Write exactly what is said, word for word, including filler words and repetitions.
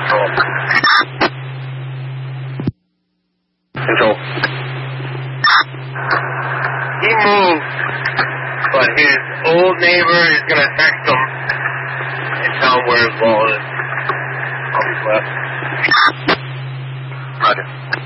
Control. Control. He moved, but his old neighbor is going to text him and tell him where his wall is. I'll be left. Roger.